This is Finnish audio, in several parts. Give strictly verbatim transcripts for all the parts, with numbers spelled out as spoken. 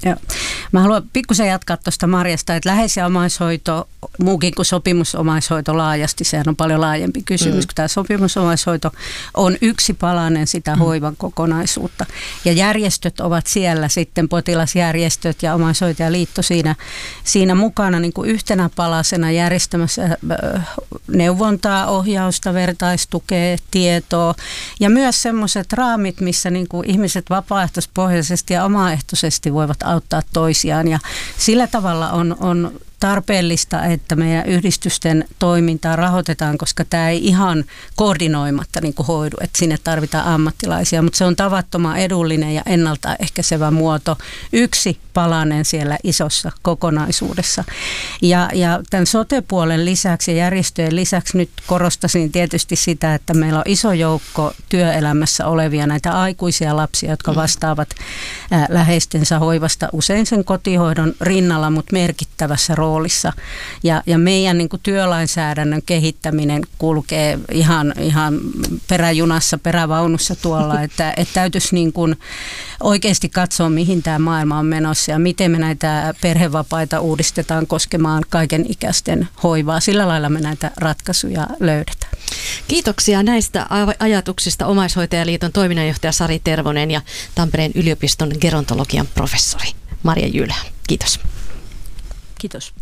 Joo. Mä haluan pikkusen jatkaa tuosta Marjasta, että läheis- ja omaishoito, muukin kuin sopimusomaishoito laajasti, sehän on paljon laajempi kysymys, mm. kun tämä sopimusomaishoito on yksi palanen sitä mm. hoivan kokonaisuutta. Ja järjestöt ovat siellä sitten, potilasjärjestöt ja omaishoitajaliitto siinä, siinä mukana niin kuin yhtenä palasena järjestämässä neuvontaa, ohjausta, vertaistukea, tietoa ja myös semmoiset raamit, missä niin kuin ihmiset vapaaehtoispohjaisesti ja omaehtoisesti voivat auttaa toisiaan ja sillä tavalla on, on tarpeellista, että meidän yhdistysten toimintaa rahoitetaan, koska tämä ei ihan koordinoimatta niin kuin hoidu, että sinne tarvitaan ammattilaisia, mutta se on tavattoman edullinen ja ennaltaehkäisevä muoto, yksi palanen siellä isossa kokonaisuudessa. Ja, ja tämän sote-puolen lisäksi ja järjestöjen lisäksi nyt korostaisin tietysti sitä, että meillä on iso joukko työelämässä olevia näitä aikuisia lapsia, jotka vastaavat ää, läheistensä hoivasta usein sen kotihoidon rinnalla, mutta merkittävässä roolissa. Ja, ja meidän niin kuin työlainsäädännön kehittäminen kulkee ihan, ihan peräjunassa, perävaunussa tuolla, että, että täytyisi niin kuin oikeasti katsoa, mihin tämä maailma on menossa ja miten me näitä perhevapaita uudistetaan koskemaan kaiken ikäisten hoivaa. Sillä lailla me näitä ratkaisuja löydetään. Kiitoksia näistä ajatuksista Omaishoitajaliiton toiminnanjohtaja Sari Tervonen ja Tampereen yliopiston gerontologian professori Marja Jylhä. Kiitos. Kiitos.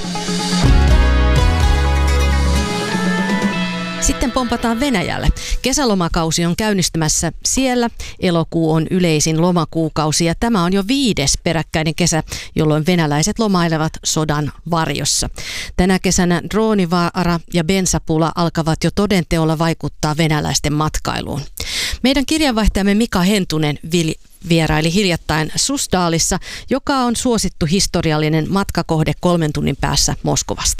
Sitten pompataan Venäjälle. Kesälomakausi on käynnistymässä siellä. Elokuu on yleisin lomakuukausi ja tämä on jo viides peräkkäinen kesä, jolloin venäläiset lomailevat sodan varjossa. Tänä kesänä droonivaara ja bensapula alkavat jo todenteolla vaikuttaa venäläisten matkailuun. Meidän kirjanvaihtajamme Mika Hentunen vieraili hiljattain Susdalissa, joka on suosittu historiallinen matkakohde kolmen tunnin päässä Moskovasta.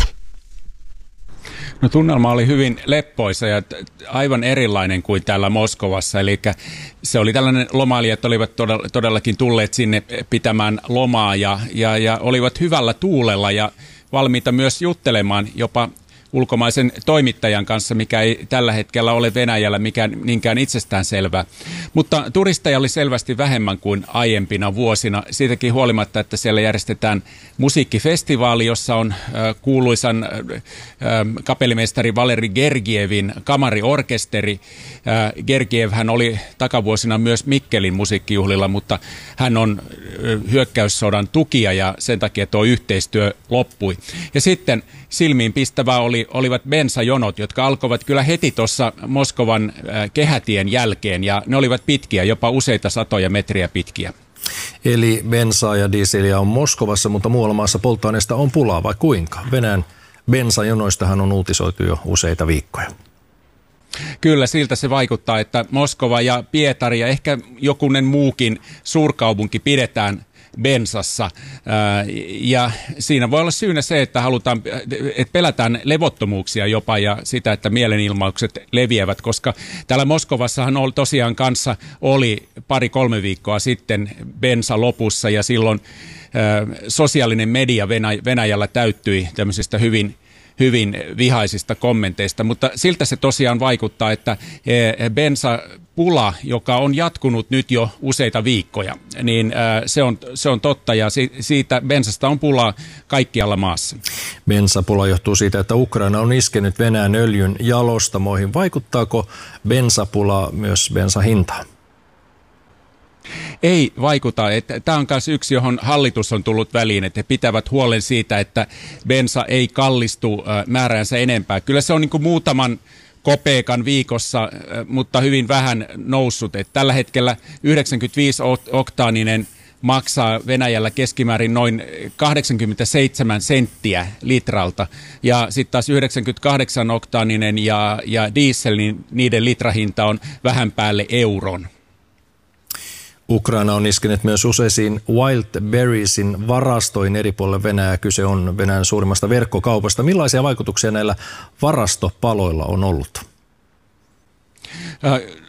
No, tunnelma oli hyvin leppoisa ja aivan erilainen kuin täällä Moskovassa. Eli se oli tällainen, lomailijat olivat todellakin tulleet sinne pitämään lomaa ja, ja, ja olivat hyvällä tuulella ja valmiita myös juttelemaan jopa ulkomaisen toimittajan kanssa, mikä ei tällä hetkellä ole Venäjällä mikään niinkään itsestäänselvää. Mutta turisteja oli selvästi vähemmän kuin aiempina vuosina. Siitäkin huolimatta, että siellä järjestetään musiikkifestivaali, jossa on äh, kuuluisan äh, kapellimestari Valeri Gergievin kamariorkesteri. Äh, Gergiev hän oli takavuosina myös Mikkelin musiikkijuhlilla, mutta hän on äh, hyökkäyssodan tukija ja sen takia tuo yhteistyö loppui. Ja sitten silmiinpistävää oli, olivat bensajonot, jotka alkoivat kyllä heti tuossa Moskovan äh, kehätien jälkeen ja ne olivat pitkiä, jopa useita satoja metriä pitkiä. Eli bensaa ja dieseliä on Moskovassa, mutta muualla maassa polttoaineesta on pulaa vai kuinka? Venäjän bensajonoistahan on uutisoitu jo useita viikkoja. Kyllä, siltä se vaikuttaa, että Moskova ja Pietari ja ehkä jokunen muukin suurkaupunki pidetään bensassa. Ja siinä voi olla syynä se, että halutaan, että pelätään levottomuuksia jopa ja sitä, että mielenilmaukset leviävät, koska täällä Moskovassahan oli tosiaan kanssa oli pari-kolme viikkoa sitten bensa lopussa ja silloin sosiaalinen media Venäjällä täyttyi tämmöisistä hyvin hyvin vihaisista kommenteista, mutta siltä se tosiaan vaikuttaa, että bensapula, joka on jatkunut nyt jo useita viikkoja, niin se on, se on totta ja siitä bensasta on pulaa kaikkialla maassa. Bensapula johtuu siitä, että Ukraina on iskenyt Venäjän öljyn jalostamoihin. Vaikuttaako bensapula myös bensahintaan? Ei vaikuta. Tämä on myös yksi, johon hallitus on tullut väliin, että he pitävät huolen siitä, että bensa ei kallistu määräänsä enempää. Kyllä se on niin kuin muutaman kopeekan viikossa, mutta hyvin vähän noussut. Että tällä hetkellä yhdeksänkymmentäviisi oktaaninen maksaa Venäjällä keskimäärin noin kahdeksankymmentäseitsemän senttiä litralta. Ja sitten taas yhdeksänkymmentäkahdeksan oktaaninen ja, ja diesel, niin niiden litrahinta on vähän päälle euron. Ukraina on iskenyt myös useisiin Wildberriesin varastoihin eri puolilla Venäjää. Kyse on Venäjän suurimmasta verkkokaupasta. Millaisia vaikutuksia näillä varastopaloilla on ollut?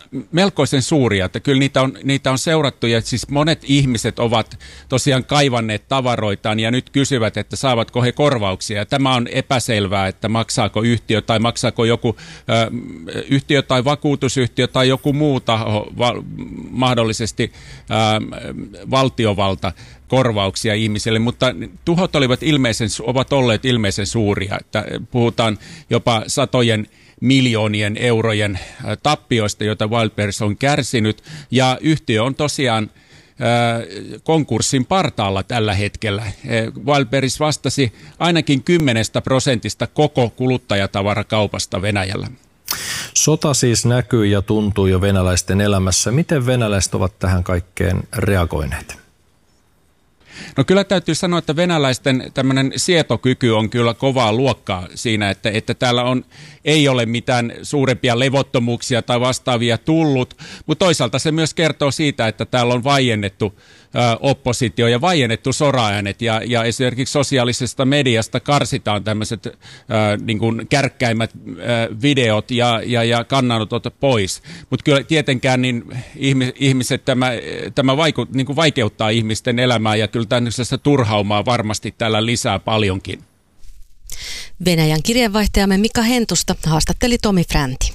melkoisen suuria, että kyllä niitä on, niitä on seurattu ja siis monet ihmiset ovat tosiaan kaivanneet tavaroitaan ja nyt kysyvät, että saavatko he korvauksia. Ja tämä on epäselvää, että maksaako yhtiö tai maksaako joku ö, yhtiö tai vakuutusyhtiö tai joku muu taho, va, mahdollisesti ö, valtiovalta korvauksia ihmisille, mutta tuhot olivat ilmeisen, ovat olleet ilmeisen suuria, että puhutaan jopa satojen miljoonien eurojen tappioista, joita Wildberries on kärsinyt, ja yhtiö on tosiaan konkurssin partaalla tällä hetkellä. Wildberries vastasi ainakin kymmenestä prosentista koko kuluttajatavarakaupasta Venäjällä. Sota siis näkyy ja tuntuu jo venäläisten elämässä. Miten venäläiset ovat tähän kaikkeen reagoineet? No kyllä täytyy sanoa, että venäläisten tämmöinen sietokyky on kyllä kovaa luokkaa siinä, että, että täällä on, ei ole mitään suurempia levottomuuksia tai vastaavia tullut, mutta toisaalta se myös kertoo siitä, että täällä on vaiennettu ö, oppositio ja vaiennettu soraäänet ja, ja esimerkiksi sosiaalisesta mediasta karsitaan tämmöiset ö, niin kuin kärkkäimmät ö, videot ja, ja, ja kannanotot pois, mutta kyllä tietenkään niin ihmiset, tämä, tämä vaiku, niin kuin vaikeuttaa ihmisten elämää ja kyllä tämmöisessä turhaumaa varmasti täällä lisää paljonkin. Venäjän kirjeenvaihtajamme Mika Hentusta haastatteli Tomi Fränti.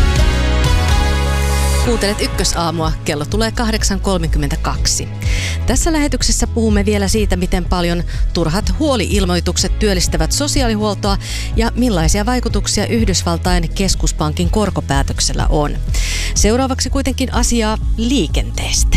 Kuuntelet Ykkösaamua, kello tulee kahdeksan kolmekymmentäkaksi. Tässä lähetyksessä puhumme vielä siitä, miten paljon turhat huoli-ilmoitukset työllistävät sosiaalihuoltoa ja millaisia vaikutuksia Yhdysvaltain keskuspankin korkopäätöksellä on. Seuraavaksi kuitenkin asiaa liikenteestä.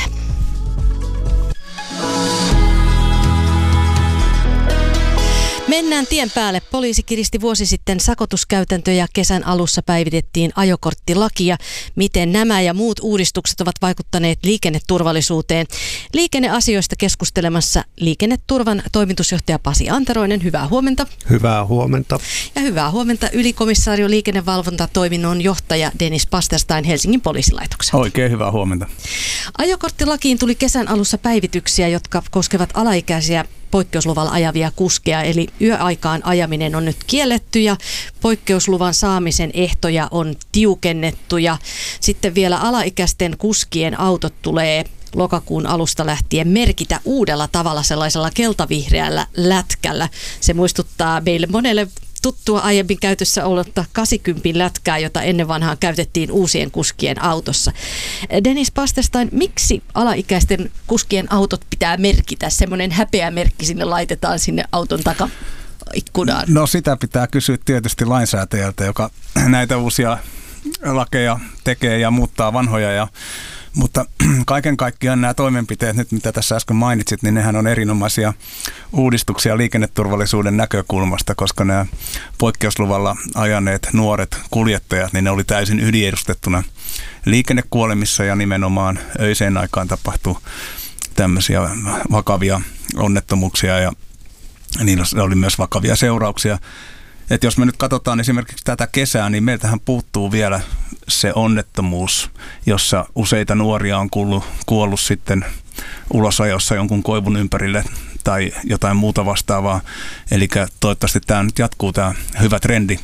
Mennään tien päälle. Poliisi kiristi vuosi sitten sakotuskäytäntöjä. Kesän alussa päivitettiin ajokorttilakia. Miten nämä ja muut uudistukset ovat vaikuttaneet liikenneturvallisuuteen? Liikenneasioista keskustelemassa Liikenneturvan toimitusjohtaja Pasi Antaroinen. Hyvää huomenta. Hyvää huomenta. Ja hyvää huomenta ylikomissaario liikennevalvontatoiminnon johtaja Dennis Pasterstein Helsingin poliisilaitokselta. Oikein hyvää huomenta. Ajokorttilakiin tuli kesän alussa päivityksiä, jotka koskevat alaikäisiä poikkeusluvalla ajavia kuskeja, eli yöaikaan ajaminen on nyt kielletty ja poikkeusluvan saamisen ehtoja on tiukennettu ja sitten vielä alaikäisten kuskien autot tulee lokakuun alusta lähtien merkitä uudella tavalla sellaisella keltavihreällä lätkällä. Se muistuttaa meille monelle tuttua aiemmin käytössä ollutta kahdeksankymmentä lätkää, jota ennen vanhaan käytettiin uusien kuskien autossa. Dennis Pasterstein, miksi alaikäisten kuskien autot pitää merkitä? Semmoinen häpeämerkki sinne laitetaan sinne auton takaikkunaan. No sitä pitää kysyä tietysti lainsäätäjältä, joka näitä uusia lakeja tekee ja muuttaa vanhoja. Ja, mutta kaiken kaikkiaan nämä toimenpiteet nyt, mitä tässä äsken mainitsit, niin nehän on erinomaisia uudistuksia liikenneturvallisuuden näkökulmasta, koska nämä poikkeusluvalla ajaneet nuoret kuljettajat, niin ne oli täysin yliedustettuna liikennekuolemissa ja nimenomaan öiseen aikaan tapahtui tämmöisiä vakavia onnettomuuksia ja niillä oli myös vakavia seurauksia. Että jos me nyt katsotaan esimerkiksi tätä kesää, niin meiltähän puuttuu vielä se onnettomuus, jossa useita nuoria on kuollut, kuollut sitten ulosajossa jonkun koivun ympärille tai jotain muuta vastaavaa. Eli toivottavasti tämä nyt jatkuu, tämä hyvä trendi.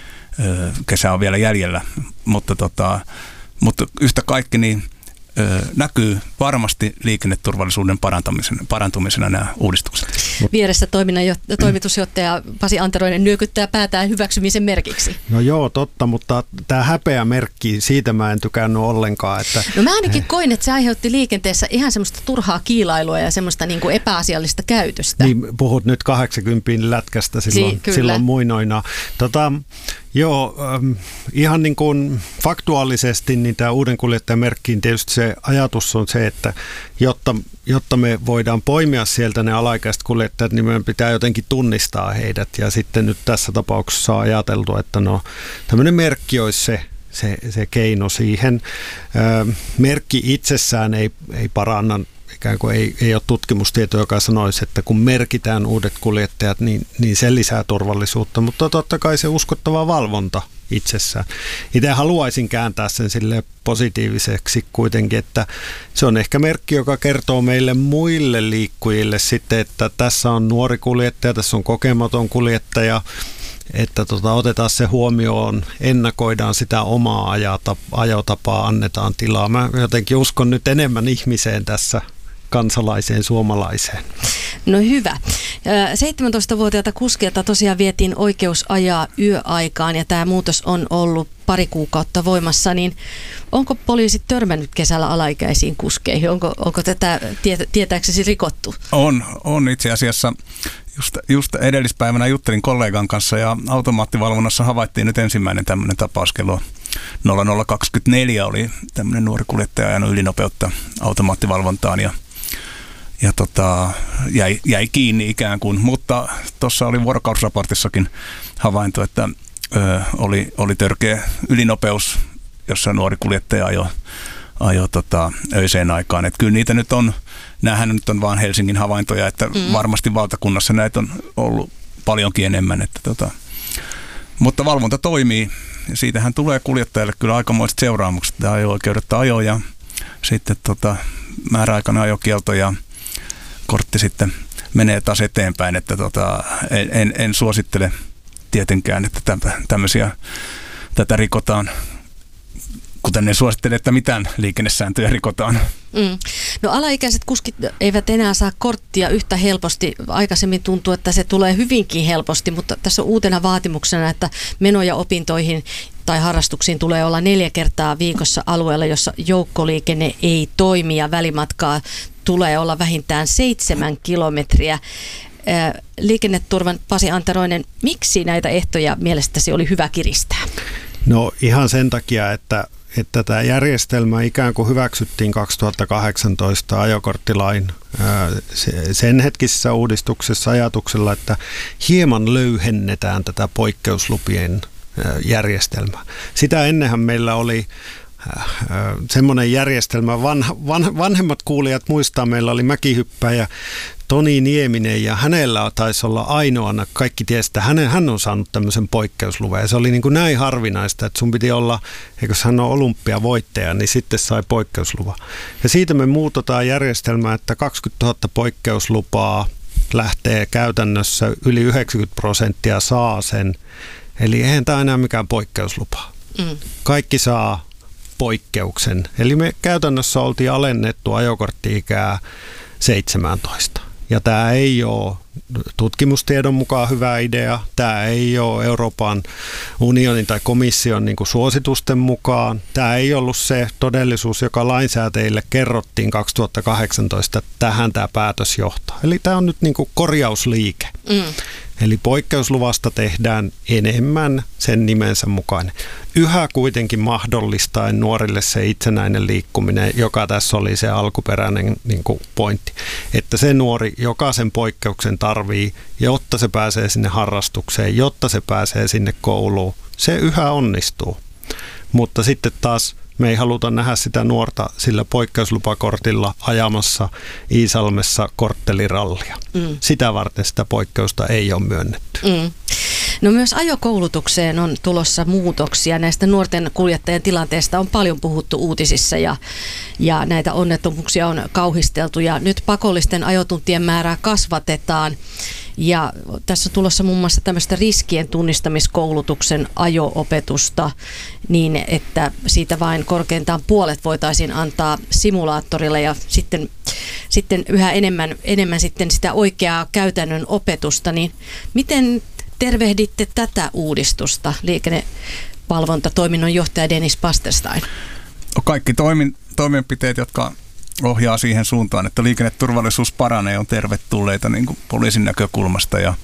Kesä on vielä jäljellä, mutta, tota, mutta yhtä kaikki niin näkyy varmasti liikenneturvallisuuden parantumisena, parantumisena nämä uudistukset. Vieressä toiminnanjo- toimitusjohtaja Pasi Antaroinen nyökyttää päätään hyväksymisen merkiksi. No joo, totta, mutta tämä häpeämerkki, siitä mä en tykännyt ollenkaan. Että no mä ainakin koin, että se aiheutti liikenteessä ihan semmoista turhaa kiilailua ja semmoista niin kuin epäasiallista käytöstä. Niin, puhut nyt kahdeksankymmentä lätkästä silloin, si- silloin muinoina. Tota, Joo, ähm, ihan niin kuin faktuaalisesti niin tämä uuden kuljettajan merkkiin tietysti se ajatus on se, että jotta, jotta me voidaan poimia sieltä ne alaikäiset kuljettajat, niin meidän pitää jotenkin tunnistaa heidät. Ja sitten nyt tässä tapauksessa on ajateltu, että no tämmöinen merkki olisi se, se, se keino siihen. Ähm, merkki itsessään ei, ei paranna. Ikään kuin ei, ei ole tutkimustietoa, joka sanoisi, että kun merkitään uudet kuljettajat, niin, niin se lisää turvallisuutta, mutta totta kai se uskottava valvonta itsessään. Itse haluaisin kääntää sen sille positiiviseksi kuitenkin, että se on ehkä merkki, joka kertoo meille muille liikkujille sitten, että tässä on nuori kuljettaja, tässä on kokematon kuljettaja, että tota, otetaan se huomioon, ennakoidaan sitä omaa ajotapaa, annetaan tilaa. Mä jotenkin uskon nyt enemmän ihmiseen tässä, kansalaiseen, suomalaiseen. No hyvä. seitsemäntoistavuotiaalta kuskilta tosiaan vietiin oikeus ajaa yöaikaan ja tämä muutos on ollut pari kuukautta voimassa, niin onko poliisit törmännyt kesällä alaikäisiin kuskeihin? Onko, onko tätä tietääksesi rikottu? On, on itse asiassa. Just, just edellispäivänä juttelin kollegan kanssa ja automaattivalvonnassa havaittiin nyt ensimmäinen tämmöinen tapaus kello nolla nolla kaksikymmentäneljä oli tämmöinen nuori kuljettaja ajanut ylinopeutta automaattivalvontaan ja, ja tota, jäi, jäi kiinni ikään kuin, mutta tuossa oli vuorokausraportissakin havainto, että ö, oli, oli törkeä ylinopeus, jossa nuori kuljettaja ajoi ajo, tota, öiseen aikaan. Et kyllä niitä nyt on, näähän nyt on vaan Helsingin havaintoja, että mm. varmasti valtakunnassa näitä on ollut paljonkin enemmän. Että tota. Mutta valvonta toimii. Ja siitähän tulee kuljettajalle kyllä aikamoiset seuraamukset. Tämä ajo-oikeudetta ajo ja sitten tota, määräaikainen ajokielto ja kortti sitten menee taas eteenpäin. Että tota, en, en, en suosittele tietenkään, että tämmöisiä, tätä rikotaan. Kuten ne suosittelee, että mitään liikennesääntöjä rikotaan. Mm. No alaikäiset kuskit eivät enää saa korttia yhtä helposti. Aikaisemmin tuntuu, että se tulee hyvinkin helposti, mutta tässä on uutena vaatimuksena, että menoja opintoihin tai harrastuksiin tulee olla neljä kertaa viikossa alueella, jossa joukkoliikenne ei toimi ja välimatkaa tulee olla vähintään seitsemän kilometriä. Liikenneturvan Pasi Antaroinen, miksi näitä ehtoja mielestäsi oli hyvä kiristää? No ihan sen takia, että että tämä järjestelmä ikään kuin hyväksyttiin kaksituhattakahdeksantoista ajokorttilain sen hetkisessä uudistuksessa ajatuksella, että hieman löyhennetään tätä poikkeuslupien järjestelmää. Sitä ennenhän meillä oli semmoinen järjestelmä, vanha, van, vanhemmat kuulijat muistaa, meillä oli mäkihyppäjä Toni Nieminen ja hänellä taisi olla ainoana, kaikki tiesi, että hän, hän on saanut tämmöisen poikkeusluvan ja se oli niin kuin näin harvinaista, että sun piti olla, eikö hän ole olympiavoittaja, niin sitten sai poikkeusluvan. Ja siitä me muutetaan järjestelmää, että kaksikymmentätuhatta poikkeuslupaa lähtee käytännössä, yli yhdeksänkymmentä prosenttia saa sen, eli eihän tämä enää mikään poikkeuslupa. Mm. Kaikki saa poikkeuksen. Eli me käytännössä oltiin alennettu ajokortti-ikää seitsemäntoista. Ja tämä ei ole tutkimustiedon mukaan hyvä idea. Tämä ei ole Euroopan unionin tai komission niin kuin suositusten mukaan. Tämä ei ollut se todellisuus, joka lainsäätäjille kerrottiin kaksituhattakahdeksantoista, että tähän tämä päätös johtaa. Eli tämä on nyt niin kuin korjausliike. Mm. Eli poikkeusluvasta tehdään enemmän sen nimensä mukainen. Yhä kuitenkin mahdollistaen nuorille se itsenäinen liikkuminen, joka tässä oli se alkuperäinen niin kuin pointti. Että se nuori, joka sen poikkeuksen tarvii, jotta se pääsee sinne harrastukseen, jotta se pääsee sinne kouluun, se yhä onnistuu. Mutta sitten taas me ei haluta nähdä sitä nuorta sillä poikkeuslupakortilla ajamassa Iisalmessa korttelirallia. Mm. Sitä varten sitä poikkeusta ei ole myönnetty. Mm. No myös ajokoulutukseen on tulossa muutoksia. Näistä nuorten kuljettajien tilanteesta on paljon puhuttu uutisissa ja, ja näitä onnettomuuksia on kauhisteltu. Ja nyt pakollisten ajotuntien määrää kasvatetaan. Ja tässä on tulossa muun muassa tämmöistä riskien tunnistamiskoulutuksen ajo-opetusta niin, että siitä vain korkeintaan puolet voitaisiin antaa simulaattorilla ja sitten, sitten yhä enemmän, enemmän sitten sitä oikeaa käytännön opetusta. Niin miten tervehditte tätä uudistusta, liikennevalvontatoiminnon johtaja Dennis Pasterstein? Kaikki toimin, toimenpiteet, jotka ohjaa siihen suuntaan, että liikenneturvallisuus paranee, on tervetulleita niin kuin poliisin näkökulmasta. Ja,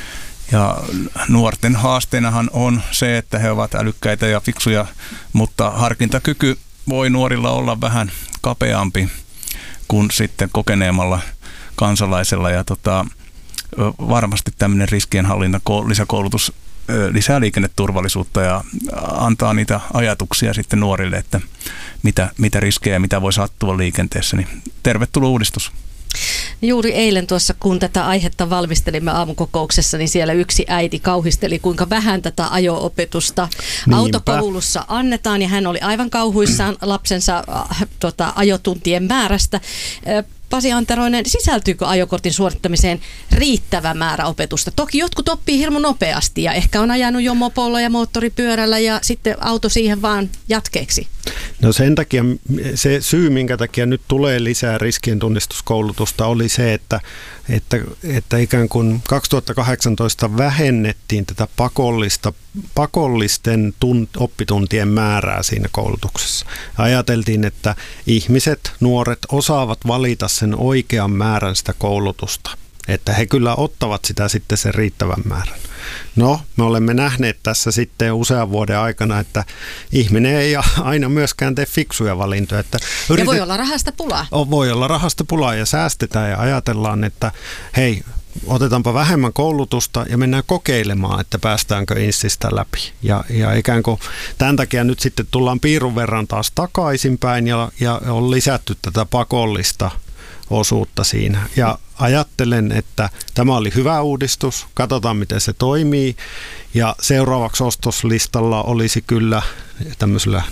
ja nuorten haasteenahan on se, että he ovat älykkäitä ja fiksuja, mutta harkintakyky voi nuorilla olla vähän kapeampi kuin sitten kokeneemmalla kansalaisella. Ja tota, varmasti tämmöinen riskienhallinta, lisäkoulutus lisää liikenneturvallisuutta ja antaa niitä ajatuksia sitten nuorille, että mitä, mitä riskejä ja mitä voi sattua liikenteessä. Niin tervetuloa uudistus. Juuri eilen tuossa, kun tätä aihetta valmistelimme aamukokouksessa, niin siellä yksi äiti kauhisteli, kuinka vähän tätä ajo-opetusta Niinpä. autokoulussa annetaan. Ja hän oli aivan kauhuissaan lapsensa äh, tota, ajotuntien määrästä. Äh, Pasi Anteroinen, sisältyykö ajokortin suorittamiseen riittävä määrä opetusta? Toki jotkut oppii hirmu nopeasti ja ehkä on ajanut jo mopolla ja moottoripyörällä ja sitten auto siihen vaan jatkeeksi. No sen takia se syy, minkä takia nyt tulee lisää riskientunnistuskoulutusta, oli se, että, että, että ikään kuin kaksituhattakahdeksantoista vähennettiin tätä pakollista, pakollisten tunt, oppituntien määrää siinä koulutuksessa. Ajateltiin, että ihmiset, nuoret osaavat valita sen oikean määrän sitä koulutusta. Että he kyllä ottavat sitä sitten sen riittävän määrän. No, me olemme nähneet tässä sitten usean vuoden aikana, että ihminen ei aina myöskään tee fiksuja valintoja. Että yritet... Ja voi olla rahasta pulaa. Voi olla rahasta pulaa ja säästetään ja ajatellaan, että hei, otetaanpa vähemmän koulutusta ja mennään kokeilemaan, että päästäänkö inssistä läpi. Ja, ja ikään kuin tämän takia nyt sitten tullaan piirun verran taas takaisinpäin ja, ja on lisätty tätä pakollista osuutta siinä. Ja ajattelen, että tämä oli hyvä uudistus. Katsotaan, miten se toimii. Ja seuraavaksi ostoslistalla olisi kyllä tämmöisellä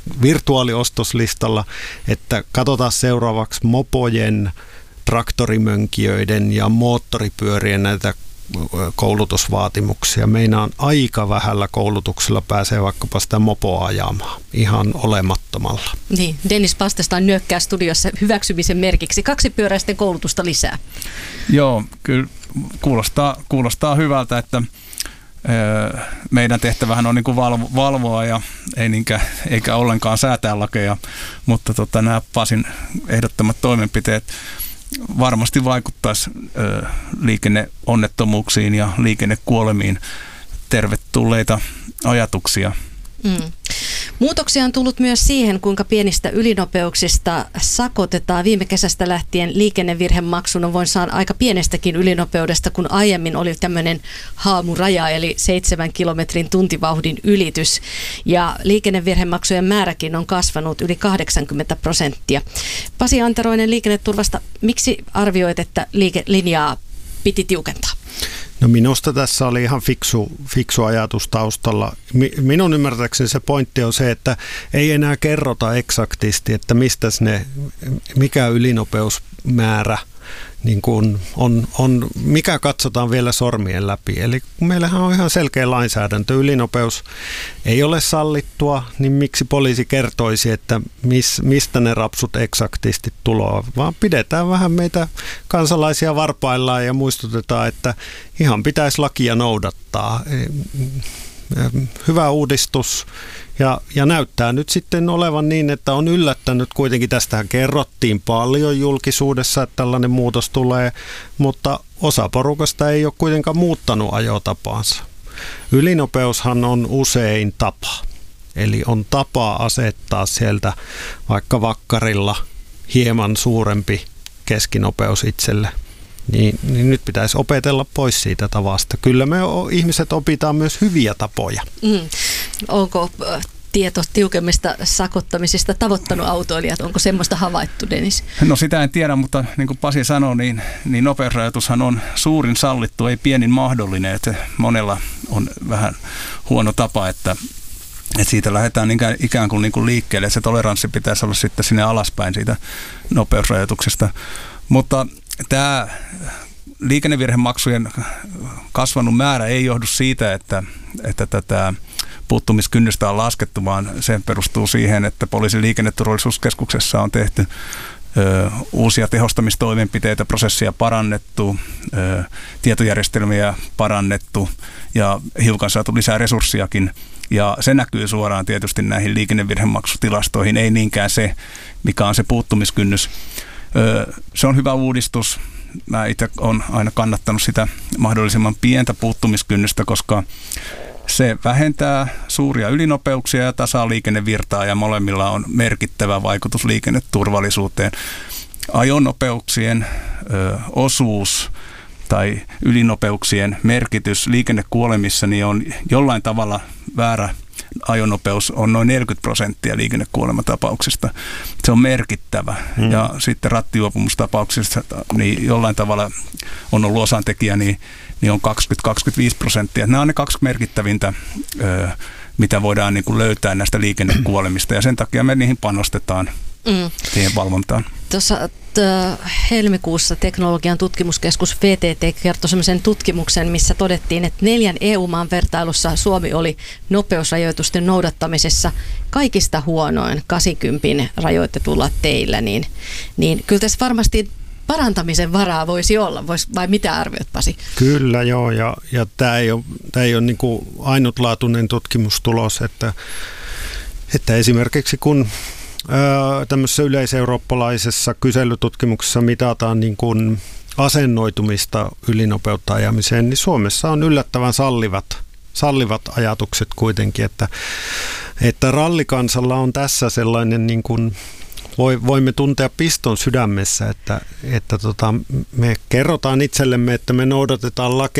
virtuaaliostoslistalla, että katsotaan seuraavaksi mopojen, traktorimönkijöiden ja moottoripyörien näitä koulutusvaatimuksia. Meinaan aika vähällä koulutuksella pääsee vaikkapa sitä mopoa ajamaan ihan olemattomalla. Niin, Dennis Pastestaan nyökkää studiossa hyväksymisen merkiksi. Kaksipyöräisten koulutusta lisää. Joo, kyllä kuulostaa, kuulostaa hyvältä, että ö, meidän tehtävähän on niin kuin valvo, valvoa ja ei niinkään, eikä ollenkaan säätää lakeja, mutta tota, nämä Pasin ehdottamat toimenpiteet varmasti vaikuttaisi ö, liikenneonnettomuuksiin ja liikennekuolemiin. Tervetulleita ajatuksia. Mm. Muutoksia on tullut myös siihen, kuinka pienistä ylinopeuksista sakotetaan. Viime kesästä lähtien liikennevirhemaksun on voin saada aika pienestäkin ylinopeudesta, kun aiemmin oli tämmöinen haamuraja, eli seitsemän kilometrin tuntivauhdin ylitys. Ja liikennevirhemaksujen määräkin on kasvanut yli kahdeksankymmentä prosenttia. Pasi Anteroinen Liikenneturvasta, miksi arvioit, että liikelinjaa piti tiukentaa? No minusta tässä oli ihan fiksu, fiksu ajatus taustalla. Minun ymmärtääkseni se pointti on se, että ei enää kerrota eksaktisti, että mistä ne, mikä ylinopeusmäärä niin kuin on, on, mikä katsotaan vielä sormien läpi. Eli kun meillähän on ihan selkeä lainsäädäntö, ylinopeus ei ole sallittua, niin miksi poliisi kertoisi, että mis, mistä ne rapsut eksaktisti tulee, vaan pidetään vähän meitä kansalaisia varpaillaan ja muistutetaan, että ihan pitäisi lakia noudattaa. Hyvä uudistus. Ja, ja näyttää nyt sitten olevan niin, että on yllättänyt kuitenkin, tästähän kerrottiin paljon julkisuudessa, että tällainen muutos tulee, mutta osa porukasta ei ole kuitenkaan muuttanut ajotapaansa. Ylinopeushan on usein tapa, eli on tapa asettaa sieltä vaikka vakkarilla hieman suurempi keskinopeus itselle. Niin, niin nyt pitäisi opetella pois siitä tavasta. Kyllä me ihmiset opitaan myös hyviä tapoja. Mm. Onko tieto tiukemmista sakottamisista tavoittanut autoilijat? Onko semmoista havaittu, Dennis? No sitä en tiedä, mutta niin kuin Pasi sanoi, niin, niin nopeusrajoitushan on suurin sallittu, ei pienin mahdollinen. Että monella on vähän huono tapa, että, että siitä lähdetään ikään, ikään kuin, niin kuin liikkeelle. Se toleranssi pitäisi olla sitten sinne alaspäin siitä nopeusrajoituksesta. Mutta tämä liikennevirhemaksujen kasvanut määrä ei johdu siitä, että, että tätä puuttumiskynnystä on laskettu, vaan se perustuu siihen, että poliisin liikenneturvallisuuskeskuksessa on tehty ö, uusia tehostamistoimenpiteitä, prosessia parannettu, ö, tietojärjestelmiä parannettu ja hiukan saatu lisää resurssiakin. Ja se näkyy suoraan tietysti näihin liikennevirhemaksutilastoihin, ei niinkään se, mikä on se puuttumiskynnys. Se on hyvä uudistus. Mä itse olen aina kannattanut sitä mahdollisimman pientä puuttumiskynnystä, koska se vähentää suuria ylinopeuksia ja tasaa liikennevirtaa ja molemmilla on merkittävä vaikutus liikenneturvallisuuteen. Ajonopeuksien ö, osuus tai ylinopeuksien merkitys liikennekuolemissa niin on jollain tavalla väärä. Ajonopeus on noin neljäkymmentä prosenttia liikennekuolematapauksista. Se on merkittävä. Mm. Ja sitten rattijuopumustapauksista niin jollain tavalla on ollut osantekijä, niin, niin on kaksikymmentä kaksikymmentäviisi prosenttia. Nämä on ne kaksi merkittävintä, ö, mitä voidaan niin kuin löytää näistä liikennekuolemista. Ja sen takia me niihin panostetaan mm. siihen valvontaan. Tuossa helmikuussa teknologian tutkimuskeskus V T T kertoi sellaisen tutkimuksen, missä todettiin, että neljän E U-maan vertailussa Suomi oli nopeusrajoitusten noudattamisessa kaikista huonoin kahdeksankymmentä rajoitetulla teillä, niin, niin kyllä tässä varmasti parantamisen varaa voisi olla, Vois, vai mitä arviot, Pasi? Kyllä joo, ja, ja tämä ei ole, tämä ei ole niin kuin ainutlaatuinen tutkimustulos, että, että esimerkiksi kun tämmöisessä yleiseurooppalaisessa kyselytutkimuksessa mitataan niin kuin asennoitumista ylinopeutta ajamiseen, niin Suomessa on yllättävän sallivat, sallivat ajatukset kuitenkin, että, että rallikansalla on tässä sellainen, niin kuin, voimme tuntea piston sydämessä, että, että tota, me kerrotaan itsellemme, että me noudatetaan lakeja